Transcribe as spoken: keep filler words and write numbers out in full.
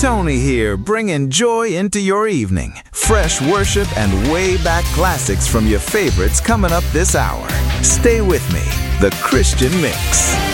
Tony here, bringing joy into your evening. Fresh worship and way back classics from your favorites coming up this hour. Stay with me, The Christian Mix.